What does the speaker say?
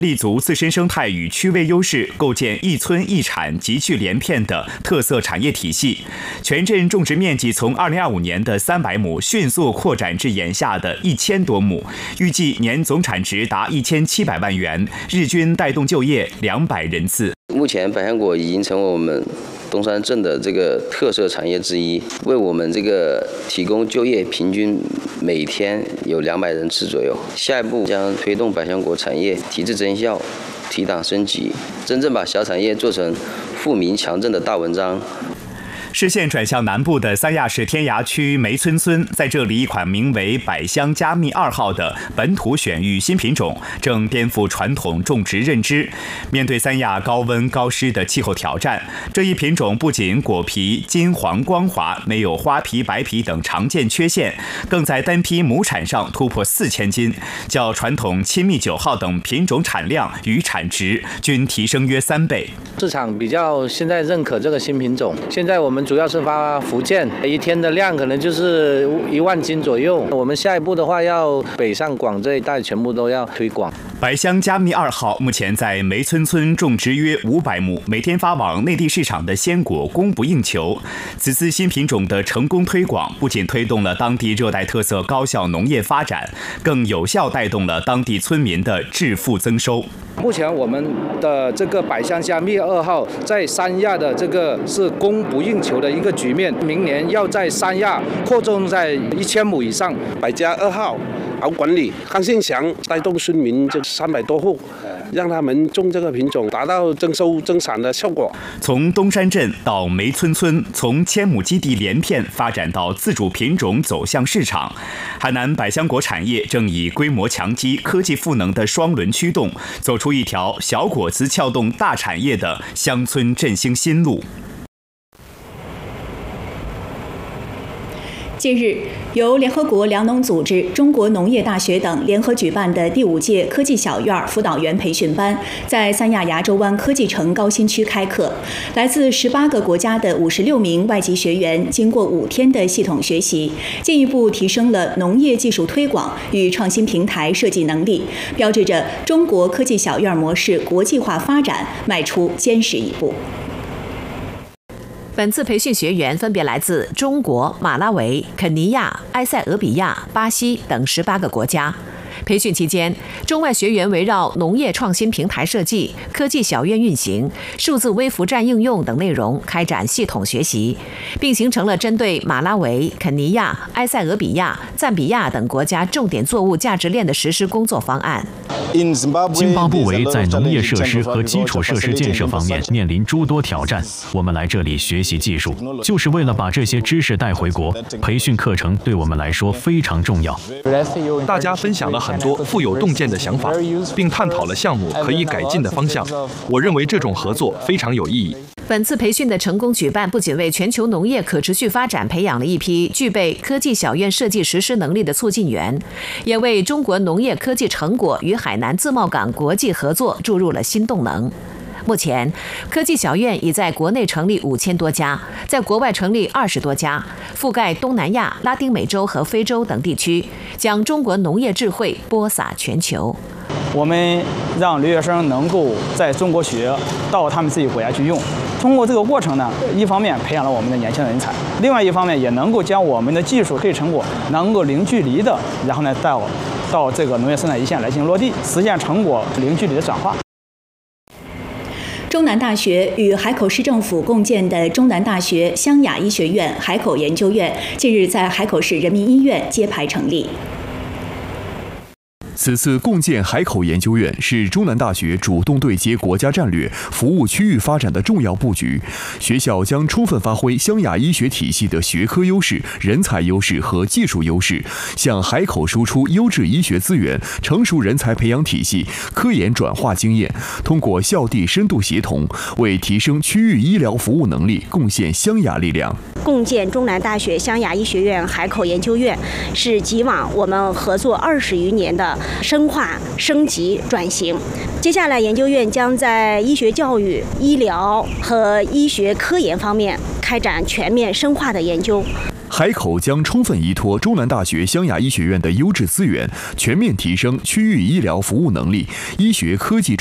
立足自身生态与区位优势，构建一村一产、集聚连片的特色产业体系。全镇种植面积从2025年的300亩迅速扩展至眼下的1000多亩，预计年总产值达1700万元，日均带动就业200人次。 目前百香果已经成为我们东山镇的这个特色产业之一，为我们这个提供就业，平均每天有200人次左右。下一步将推动百香果产业提质增效、提档升级，真正把小产业做成富民强镇的大文章。 视线转向南部的三亚市天涯区梅村村，在这里一款名为百香加密2号的本土选育新品种正颠覆传统种植认知。面对三亚高温高湿的气候挑战，这一品种不仅果皮金黄光滑，没有花皮、白皮等常见缺陷，更在单批亩产上突破4000斤，较传统亲密9号等品种产量与产值均提升约3倍。 市场比较现在认可这个新品种，现在我们主要是发福建，一天的量可能就是1万斤左右。我们下一步的话，要北上广这一带全部都要推广。 百香加密2号目前在梅村村种植约500亩，每天发往内地市场的鲜果供不应求。此次新品种的成功推广，不仅推动了当地热带特色高效农业发展，更有效带动了当地村民的致富增收。 目前我们的这个百香加密2号在三亚的这个是供不应求的一个局面，明年要在三亚扩种在1000亩以上。 百家2号好管理，康信祥带动村民这300多户，让他们种这个品种，达到增收增产的效果。 从东山镇到梅村村，从1000亩基地连片发展到自主品种走向市场，海南百香果产业正以规模强基、科技赋能的双轮驱动，走出一条小果子撬动大产业的乡村振兴新路。 近日，由联合国粮农组织、中国农业大学等联合举办的第5届科技小院辅导员培训班在三亚牙洲湾科技城高新区开课。来自18个国家的56名外籍学员，经过5天的系统学习，进一步提升了农业技术推广与创新平台设计能力，标志着中国科技小院模式国际化发展迈出坚实一步。 本次培训学员分别来自中国、马拉维、肯尼亚、埃塞俄比亚、巴西等18个国家。培训期间，中外学员围绕农业创新平台设计、科技小院运行、数字微服站应用等内容开展系统学习，并形成了针对马拉维、肯尼亚、埃塞俄比亚、赞比亚等国家重点作物价值链的实施工作方案。 津巴布韦在农业设施和基础设施建设方面面临诸多挑战，我们来这里学习技术，就是为了把这些知识带回国。培训课程对我们来说非常重要。 大家分享了很多富有洞见的想法，并探讨了项目可以改进的方向。我认为这种合作非常有意义。 本次培训的成功举办，不仅为全球农业可持续发展培养了一批具备科技小院设计实施能力的促进员，也为中国农业科技成果与海南自贸港国际合作注入了新动能。目前，科技小院已在国内成立5000多家，在国外成立20多家，覆盖东南亚、拉丁美洲和非洲等地区，将中国农业智慧播撒全球。 我们让留学生能够在中国学，到他们自己国家去用。通过这个过程呢，一方面培养了我们的年轻人才，另外一方面也能够将我们的技术科技成果能够零距离的，然后呢到这个农业生产一线来进行落地，实现成果零距离的转化。 中南大学与海口市政府共建的中南大学湘雅医学院海口研究院近日在海口市人民医院揭牌成立。 此次共建海口研究院是中南大学主动对接国家战略、服务区域发展的重要布局。学校将充分发挥湘雅医学体系的学科优势、人才优势和技术优势，向海口输出优质医学资源、成熟人才培养体系、科研转化经验，通过校地深度协同，为提升区域医疗服务能力贡献湘雅力量。 共建中南大学湘雅医学院海口研究院，是以往我们合作20余年的深化、升级、转型。接下来，研究院将在医学教育、医疗和医学科研方面开展全面深化的研究。 海口将充分依托中南大学湘雅医学院的优质资源，全面提升区域医疗服务能力、医学科技